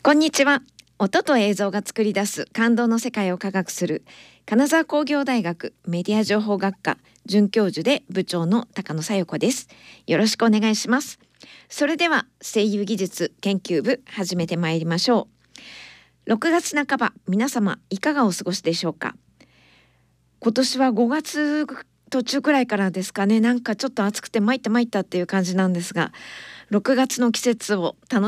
こんにちは。音と映像が作り出す感動の世界を科学する金沢工業大学メディア情報学科准教授で部長の高野紗友子です。よろしくお願いします。それでは声優技術研究部始めてまいりましょう。6月半ば、皆様いかがお過ごしでしょうか。今年は5月途中くらいからですかね、なんかちょっと暑くて参ったっていう感じなんですが、6月の季節を楽